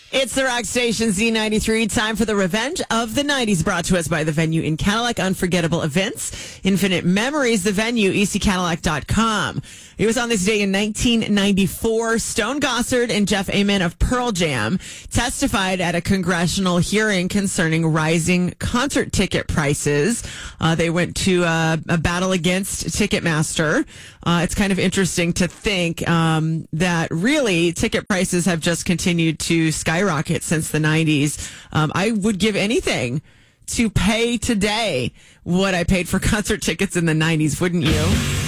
It's the rock station Z93. Time for the Revenge of the 90s, brought to us by the venue in Cadillac. Unforgettable events, infinite memories. The venue, eccadillac.com. It was on this day in 1994. Stone Gossard and Jeff Ament of Pearl Jam testified at a congressional hearing concerning rising concert ticket prices. They went to a battle against Ticketmaster. It's kind of interesting to think that really ticket prices have just continued to skyrocket since the 90s. I would give anything to pay today what I paid for concert tickets in the 90s, wouldn't you?